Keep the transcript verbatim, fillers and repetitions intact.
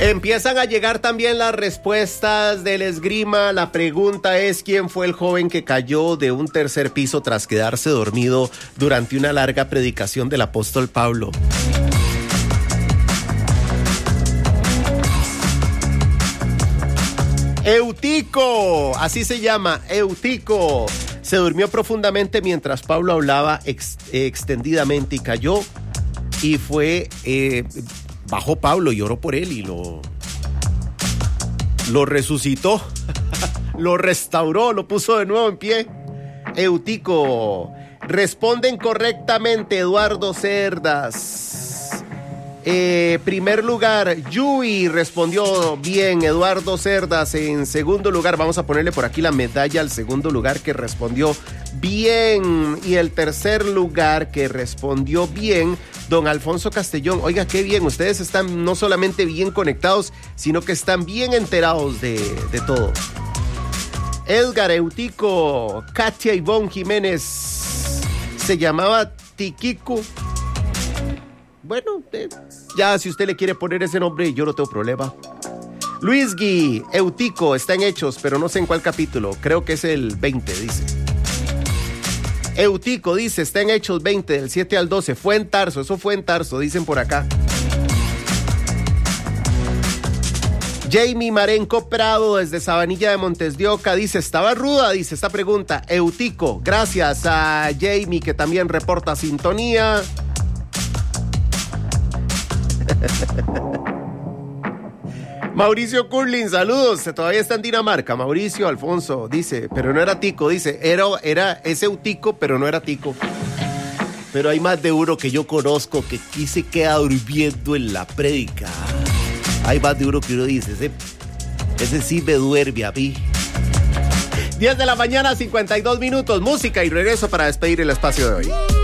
Empiezan a llegar también las respuestas del esgrima. La pregunta es: ¿quién fue el joven que cayó de un tercer piso tras quedarse dormido durante una larga predicación del apóstol Pablo? Eutico, así se llama, Eutico. Se durmió profundamente mientras Pablo hablaba ex, eh, extendidamente y cayó. Y fue, eh, bajó Pablo y oró por él y lo, lo resucitó, lo restauró, lo puso de nuevo en pie. Eutico. Responden correctamente Eduardo Cerdas. Eh, primer lugar, Yui respondió bien. Eduardo Cerdas en segundo lugar. Vamos a ponerle por aquí la medalla al segundo lugar que respondió bien. Y el tercer lugar que respondió bien, don Alfonso Castellón. Oiga, qué bien, ustedes están no solamente bien conectados, sino que están bien enterados de, de todo. Edgar, Eutico. Katia Ivonne Jiménez. Se llamaba Tiquico. Bueno, eh, ya si usted le quiere poner ese nombre, yo no tengo problema. Luis Gui, Eutico, está en Hechos, pero no sé en cuál capítulo. Creo que es el veinte, dice. Eutico, dice, está en Hechos veinte, del siete al doce. Fue en Tarso, eso fue en Tarso, dicen por acá. Jamie Marenco Prado, desde Sabanilla de Montes de Oca, dice, estaba ruda, dice esta pregunta. Eutico, gracias a Jamie, que también reporta sintonía. Mauricio Curlin, saludos. Todavía está en Dinamarca. Mauricio Alfonso dice, pero no era tico. Dice, era, era ese Eutico, pero no era tico. Pero hay más de uno que yo conozco que aquí se queda durmiendo en la prédica. Hay más de uno que uno dice, ese, ese sí me duerme a mí. diez de la mañana, cincuenta y dos minutos. Música y regreso para despedir el espacio de hoy.